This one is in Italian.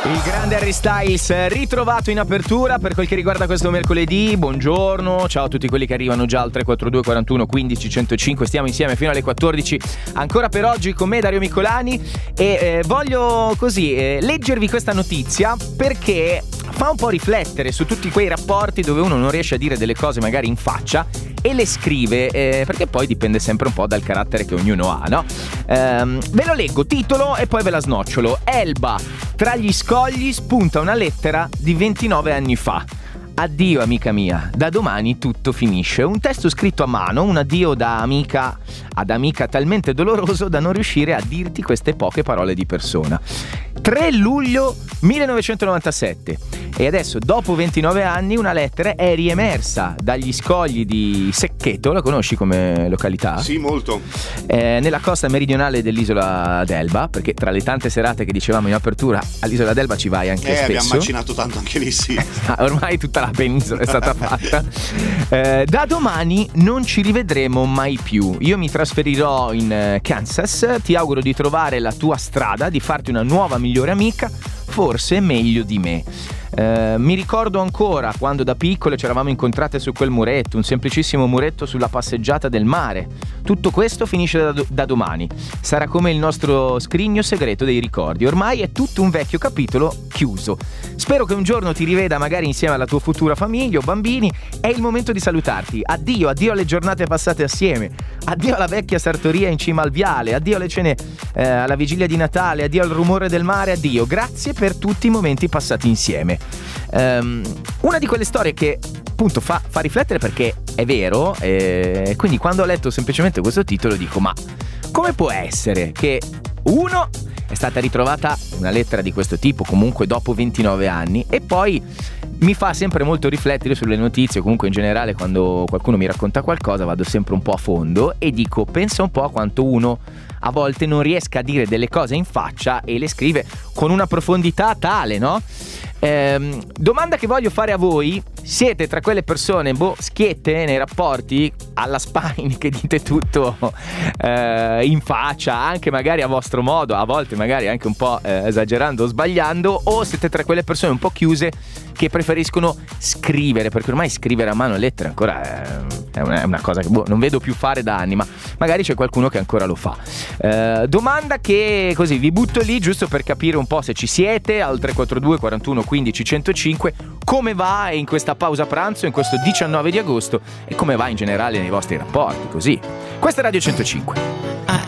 Il grande Harry Styles ritrovato in apertura per quel che riguarda questo mercoledì. Buongiorno, ciao a tutti quelli che arrivano già al 342 41 15 105. Stiamo insieme fino alle 14 ancora per oggi con me Dario Miccolani e voglio così leggervi questa notizia perché fa un po' riflettere su tutti quei rapporti dove uno non riesce a dire delle cose magari in faccia e le scrive, perché poi dipende sempre un po' dal carattere che ognuno ha, no? Ve lo leggo, titolo, e poi ve la snocciolo. Elba, tra gli scogli spunta una lettera di 29 anni fa. Addio amica mia, da domani tutto finisce. Un testo scritto a mano, un addio da amica ad amica talmente doloroso da non riuscire a dirti queste poche parole di persona. 3 luglio 1997. E adesso, dopo 29 anni, una lettera è riemersa dagli scogli di Seccheto. La conosci come località? Sì, molto. Nella costa meridionale dell'isola d'Elba, perché tra le tante serate che dicevamo in apertura all'isola d'Elba ci vai anche spesso. Abbiamo macinato tanto anche lì, sì. Ormai tutta la penisola è stata fatta. Da domani non ci rivedremo mai più. Io mi trasferirò in Kansas. Ti auguro di trovare la tua strada, di farti una nuova migliore amica, forse meglio di me. Mi ricordo ancora quando da piccole ci eravamo incontrate su quel muretto, un semplicissimo muretto sulla passeggiata del mare. Tutto questo finisce da domani. Sarà come il nostro scrigno segreto dei ricordi. Ormai è tutto un vecchio capitolo chiuso. Spero che un giorno ti riveda magari insieme alla tua futura famiglia o bambini. È il momento di salutarti. Addio alle giornate passate assieme. Addio alla vecchia sartoria in cima al viale. Addio alle cene alla vigilia di Natale. Addio al rumore del mare. Addio. Grazie per tutti i momenti passati insieme. Una di quelle storie che appunto fa riflettere perché è vero, quindi quando ho letto semplicemente questo titolo dico: ma come può essere che uno è stata ritrovata una lettera di questo tipo comunque dopo 29 anni e poi mi fa sempre molto riflettere sulle notizie, comunque in generale quando qualcuno mi racconta qualcosa vado sempre un po' a fondo e dico: pensa un po' a quanto uno a volte non riesca a dire delle cose in faccia e le scrive con una profondità tale, no? Domanda che voglio fare a voi: siete tra quelle persone schiette nei rapporti, alla Spine, che dite tutto in faccia, anche magari a vostro modo, a volte magari anche un po' esagerando o sbagliando, o siete tra quelle persone un po' chiuse che preferiscono scrivere, perché ormai scrivere a mano lettere ancora è una cosa che non vedo più fare da anni, ma magari c'è qualcuno che ancora lo fa. Domanda che così vi butto lì giusto per capire un po' se ci siete al 342 41 15 105, come va in questa pausa pranzo in questo 19 di agosto e come va in generale nei vostri rapporti, così. Questa è Radio 105.